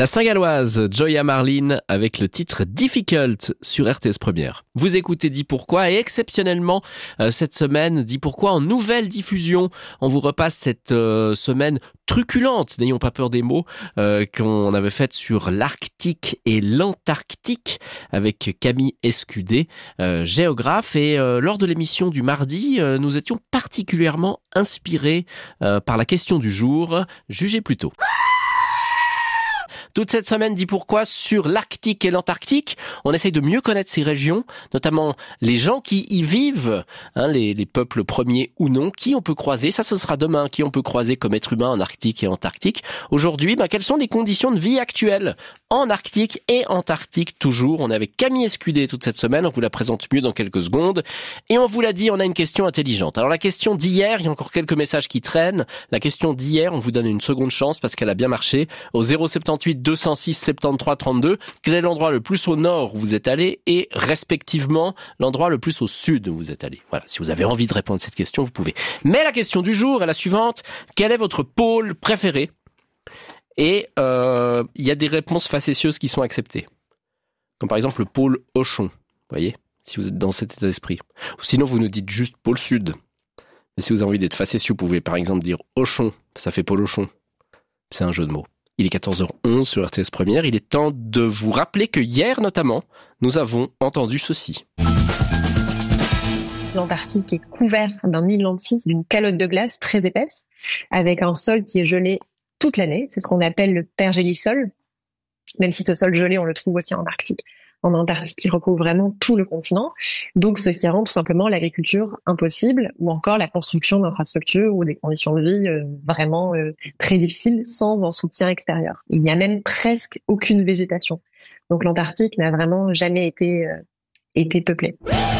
La Saint-Galloise, Joya Marlin, avec le titre Difficult sur RTS Première. Vous écoutez Dis Pourquoi et exceptionnellement, cette semaine, Dis Pourquoi en nouvelle diffusion. On vous repasse cette semaine truculente, n'ayons pas peur des mots, qu'on avait faite sur l'Arctique et l'Antarctique avec Camille Escudé, géographe. Et lors de l'émission du mardi, nous étions particulièrement inspirés par la question du jour. Jugez plutôt. Toute cette semaine, Dis Pourquoi sur l'Arctique et l'Antarctique. On essaye de mieux connaître ces régions, notamment les gens qui y vivent, les peuples premiers ou non, qui on peut croiser. Ça, ce sera demain, qui on peut croiser comme être humain en Arctique et Antarctique. Aujourd'hui, quelles sont les conditions de vie actuelles en Arctique et Antarctique toujours. On est avec Camille Escudé toute cette semaine, on vous la présente mieux dans quelques secondes. Et on vous l'a dit, on a une question intelligente. Alors la question d'hier, il y a encore quelques messages qui traînent. La question d'hier, on vous donne une seconde chance parce qu'elle a bien marché. Au 078 206 73 32, quel est l'endroit le plus au nord où vous êtes allé et respectivement l'endroit le plus au sud où vous êtes allé. Voilà, si vous avez envie de répondre à cette question, vous pouvez. Mais la question du jour est la suivante. Quel est votre pôle préféré ? Et il y a des réponses facétieuses qui sont acceptées. Comme par exemple le pôle Auchon, vous voyez, si vous êtes dans cet état d'esprit. Ou sinon vous nous dites juste pôle sud. Mais si vous avez envie d'être facétieux, vous pouvez par exemple dire Auchon, ça fait pôle Auchon. C'est un jeu de mots. Il est 14h11 sur RTS Première, il est temps de vous rappeler que hier notamment, nous avons entendu ceci. L'Antarctique est couvert d'un îlot d'une calotte de glace très épaisse, avec un sol qui est gelé toute l'année. C'est ce qu'on appelle le pergélisol. Même si ce sol gelé, on le trouve aussi en Arctique. En Antarctique, il recouvre vraiment tout le continent. Donc, ce qui rend tout simplement l'agriculture impossible, ou encore la construction d'infrastructures ou des conditions de vie vraiment très difficiles sans un soutien extérieur. Il n'y a même presque aucune végétation. Donc, l'Antarctique n'a vraiment jamais été peuplée.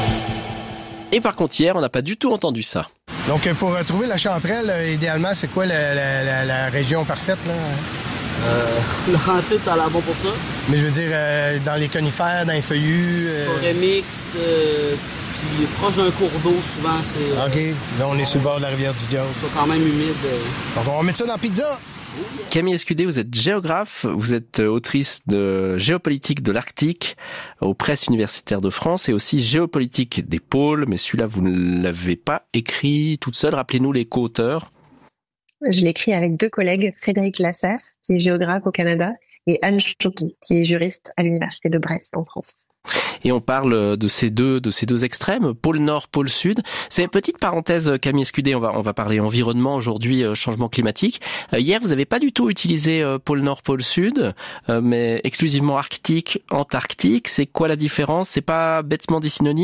Et par contre, hier, on n'a pas du tout entendu ça. Donc, pour trouver la chanterelle, idéalement, c'est quoi la région parfaite, là? Laurentide, ça a l'air bon pour ça. Mais je veux dire, dans les conifères, dans les feuillus... Forêt mixte, puis proche d'un cours d'eau, souvent, c'est... OK, là, on est sur le bord de la rivière du Diable. C'est quand même humide. Donc, on va mettre ça dans la pizza! Camille Escudé, vous êtes géographe, vous êtes autrice de géopolitique de l'Arctique aux presses universitaires de France et aussi géopolitique des pôles, mais celui-là, vous ne l'avez pas écrit toute seule. Rappelez-nous les co-auteurs. Je l'ai écrit avec deux collègues, Frédéric Lasserre, qui est géographe au Canada, et Anne Choquet, qui est juriste à l'Université de Brest en France. Et on parle de ces deux extrêmes, pôle nord, pôle sud. C'est une petite parenthèse, Camille Escudé, on va parler environnement aujourd'hui, changement climatique. Hier, vous n'avez pas du tout utilisé pôle nord, pôle sud, mais exclusivement Arctique, Antarctique. C'est quoi la différence ? C'est pas bêtement des synonymes ?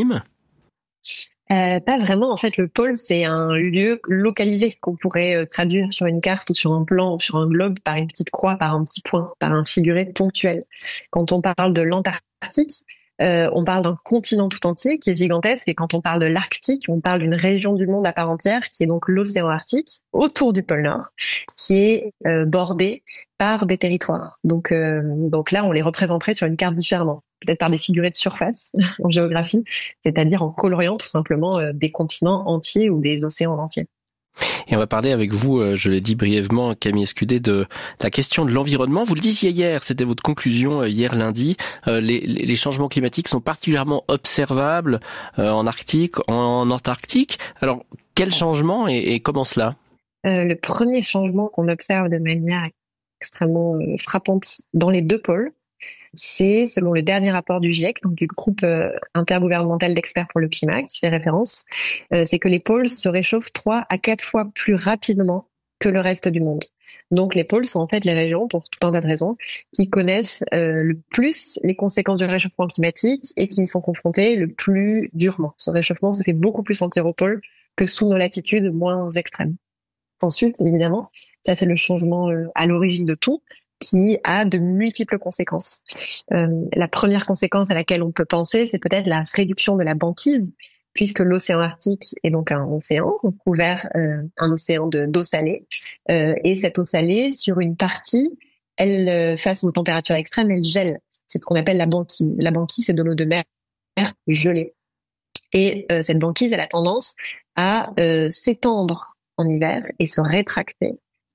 Pas vraiment. En fait, le pôle, c'est un lieu localisé qu'on pourrait traduire sur une carte ou sur un plan ou sur un globe par une petite croix, par un petit point, par un figuré ponctuel. Quand on parle de l'Antarctique, on parle d'un continent tout entier qui est gigantesque, et quand on parle de l'Arctique, on parle d'une région du monde à part entière qui est donc l'océan Arctique autour du pôle Nord, qui est bordé par des territoires. Donc là, on les représenterait sur une carte différemment, peut-être par des figurés de surface en géographie, c'est-à-dire en coloriant tout simplement des continents entiers ou des océans entiers. Et on va parler avec vous, je l'ai dit brièvement, Camille Escudé, de la question de l'environnement. Vous le disiez hier, c'était votre conclusion hier lundi. Les changements climatiques sont particulièrement observables en Arctique, en Antarctique. Alors, quel changement et comment cela ? Le premier changement qu'on observe de manière extrêmement frappante dans les deux pôles, c'est, selon le dernier rapport du GIEC, donc du groupe intergouvernemental d'experts pour le climat, qui fait référence, c'est que les pôles se réchauffent 3 à 4 fois plus rapidement que le reste du monde. Donc les pôles sont en fait les régions, pour tout un tas de raisons, qui connaissent le plus les conséquences du réchauffement climatique et qui y sont confrontées le plus durement. Ce réchauffement se fait beaucoup plus sentir aux pôles que sous nos latitudes moins extrêmes. Ensuite, évidemment, ça c'est le changement à l'origine de tout, qui a de multiples conséquences. La première conséquence à laquelle on peut penser, c'est peut-être la réduction de la banquise, puisque l'océan Arctique est donc un océan couvert, un océan d'eau salée, et cette eau salée, sur une partie, elle, face aux températures extrêmes, elle gèle. C'est ce qu'on appelle la banquise. La banquise, c'est de l'eau de mer gelée. Et cette banquise, elle a tendance à s'étendre en hiver et se rétracter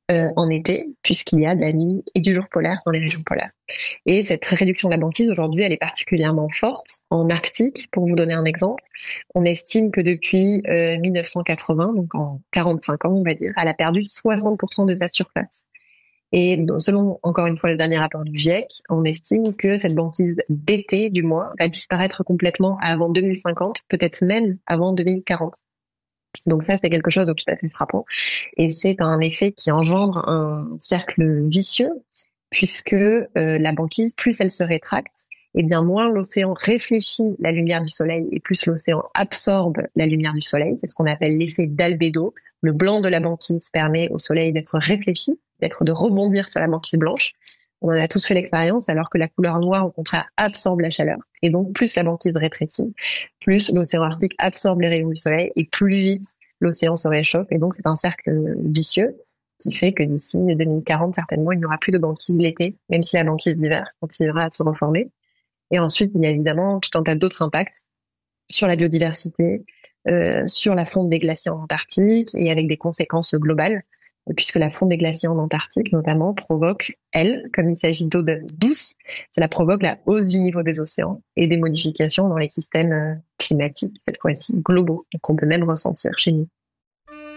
en été, puisqu'il y a de la nuit et du jour polaire dans les régions polaires. Et cette réduction de la banquise, aujourd'hui, elle est particulièrement forte en Arctique. Pour vous donner un exemple, on estime que depuis 1980, donc en 45 ans, on va dire, elle a perdu 60% de sa surface. Et donc, selon, encore une fois, le dernier rapport du GIEC, on estime que cette banquise d'été, du moins, va disparaître complètement avant 2050, peut-être même avant 2040. Donc ça, c'est quelque chose de tout à fait frappant. Et c'est un effet qui engendre un cercle vicieux, puisque la banquise, plus elle se rétracte, et bien moins l'océan réfléchit la lumière du soleil et plus l'océan absorbe la lumière du soleil. C'est ce qu'on appelle l'effet d'albédo. Le blanc de la banquise permet au soleil d'être réfléchi, de rebondir sur la banquise blanche. On en a tous fait l'expérience, alors que la couleur noire, au contraire, absorbe la chaleur. Et donc, plus la banquise rétrécit, plus l'océan Arctique absorbe les rayons du soleil et plus vite l'océan se réchauffe. Et donc, c'est un cercle vicieux qui fait que d'ici 2040, certainement, il n'y aura plus de banquise l'été, même si la banquise d'hiver continuera à se reformer. Et ensuite, il y a évidemment tout un tas d'autres impacts sur la biodiversité, sur la fonte des glaciers en Antarctique et avec des conséquences globales, puisque la fonte des glaciers en Antarctique, notamment, provoque, comme il s'agit d'eau douce, cela provoque la hausse du niveau des océans et des modifications dans les systèmes climatiques, cette fois-ci globaux, qu'on peut même ressentir chez nous.